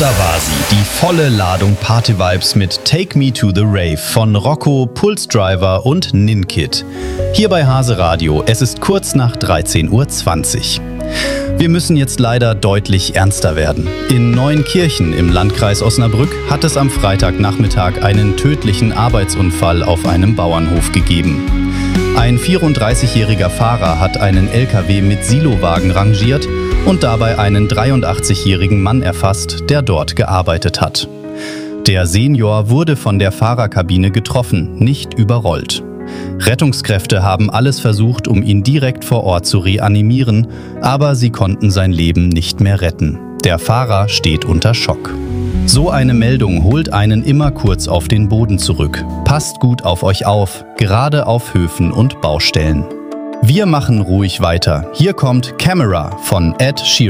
Da war sie, die volle Ladung Party-Vibes mit Take Me to the Rave von Rocco, Pulse Driver und Ninkit. Hier bei Hase Radio, es ist kurz nach 13:20 Uhr. Wir müssen jetzt leider deutlich ernster werden. In Neuenkirchen im Landkreis Osnabrück hat es am Freitagnachmittag einen tödlichen Arbeitsunfall auf einem Bauernhof gegeben. Ein 34-jähriger Fahrer hat einen LKW mit Silowagen rangiert und dabei einen 83-jährigen Mann erfasst, der dort gearbeitet hat. Der Senior wurde von der Fahrerkabine getroffen, nicht überrollt. Rettungskräfte haben alles versucht, um ihn direkt vor Ort zu reanimieren, aber sie konnten sein Leben nicht mehr retten. Der Fahrer steht unter Schock. So eine Meldung holt einen immer kurz auf den Boden zurück. Passt gut auf euch auf, gerade auf Höfen und Baustellen. Wir machen ruhig weiter. Hier kommt Camera von Ed Sheeran.